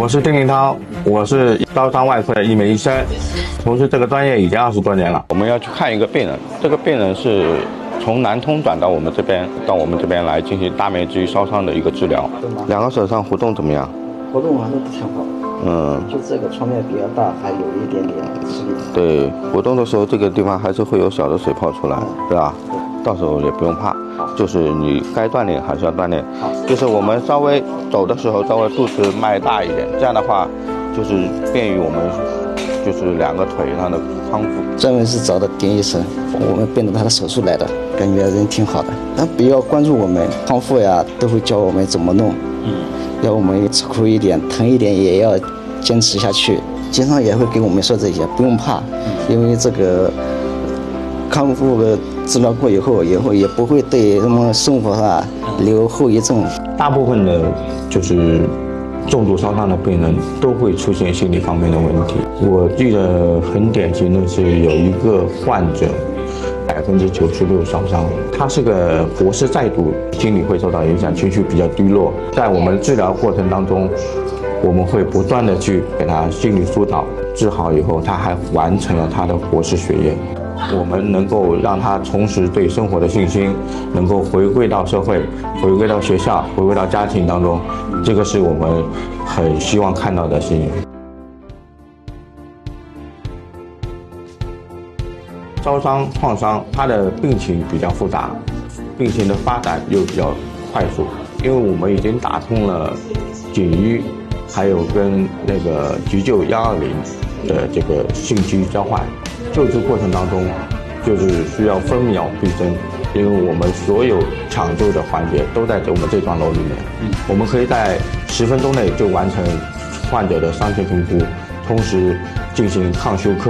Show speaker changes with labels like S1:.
S1: 我是丁林涛，我是招商外科的一名医生，从事这个专业已经20多年了。
S2: 我们要去看一个病人，这个病人是从南通转到我们这边来进行大面积烧伤的一个治疗。两个手上活动怎么样？
S3: 活动还是挺好。就这个创面比较大，还有一点点吃力。
S2: 对，活动的时候这个地方还是会有小的水泡出来，对吧？到时候也不用怕，就是你该锻炼还是要锻炼。就是我们稍微走的时候稍微肚子迈大一点，这样的话就是便于我们就是两个腿上的康复。
S3: 专门是找的丁医生，我们奔着他的手术来的，感觉人挺好的。他比较关注我们康复呀，都会教我们怎么弄。要我们吃苦一点，疼一点也要坚持下去。经常也会给我们说这些，不用怕，因为这个康复治疗过以后也不会对什么生活上留后遗症。
S1: 大部分的就是重度烧伤的病人都会出现心理方面的问题。我记得很典型的是有一个患者96%烧伤，他是个活尸再度，心理会受到影响，情绪比较低落。在我们治疗过程当中，我们会不断的去给他心理疏导，治好以后他还完成了他的活尸学业。我们能够让他重拾对生活的信心，能够回归到社会，回归到学校，回归到家庭当中，这个是我们很希望看到的事情。烧伤、创伤，它的病情比较复杂，病情的发展又比较快速，因为我们已经打通了警医，还有跟那个急救120的这个信息交换。救治过程当中，就是需要分秒必争，因为我们所有抢救的环节都在我们这幢楼里面。我们可以在10分钟内就完成患者的伤情评估，同时进行抗休克。